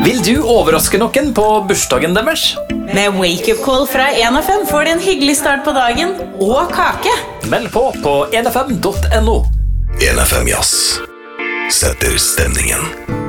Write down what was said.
Vil du overraske noen på bursdagen deres? Med wake-up call fra 1FM får du en hyggelig start på dagen og kake. Meld på 1fm.no. 1FM Jazz setter stemningen.